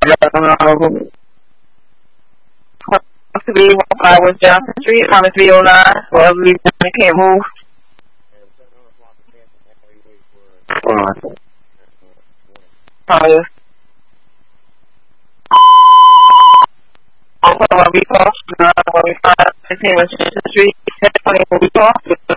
To be 15 West Johnson Street, minus 309. Well, we can't move. Yes. Also, when we call, when we find 15 West Johnson Street, definitely when we call,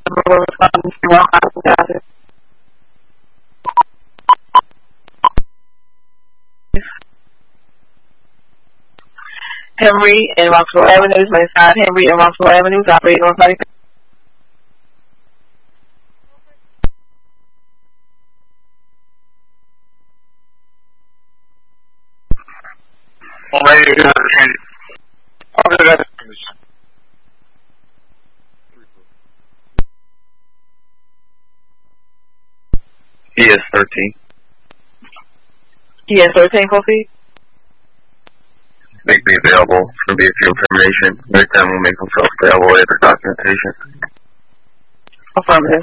Henry and Roxville Avenues, my side Henry and Roxville Avenues, operating on site. ES13. ES13, proceed. Make me available for vehicle information. Next time we'll make himself available for documentation. Affirmative.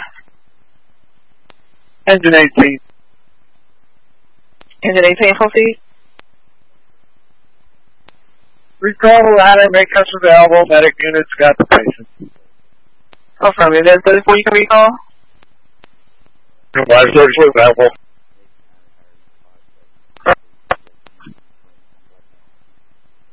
Engine 18. Engine 18, proceed. Recall the ladder, make us available. Medic units got the patient. Affirmative. That's before you can recall? Why is it available?